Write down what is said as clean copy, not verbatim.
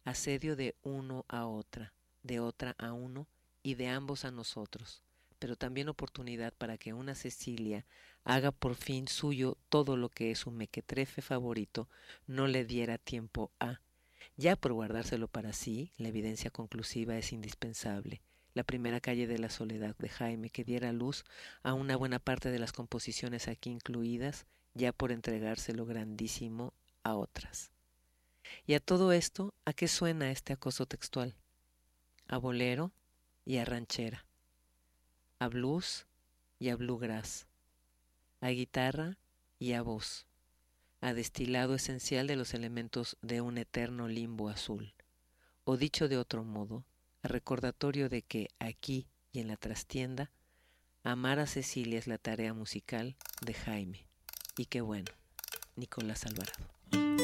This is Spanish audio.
asedio de uno a otra, de otra a uno y de ambos a nosotros, pero también oportunidad para que una Cecilia haga por fin suyo todo lo que su mequetrefe favorito no le diera tiempo a. Ya por guardárselo para sí, la evidencia conclusiva es indispensable. La primera calle de la soledad de Jaime, que diera luz a una buena parte de las composiciones aquí incluidas, ya por entregárselo grandísimo a otras. Y a todo esto, ¿a qué suena este acoso textual? A bolero y a ranchera, a blues y a bluegrass, a guitarra y a voz, a destilado esencial de los elementos de un eterno limbo azul, o dicho de otro modo, a recordatorio de que aquí y en la trastienda, amar a Cecilia es la tarea musical de Jaime. Y qué bueno, Nicolás Alvarado.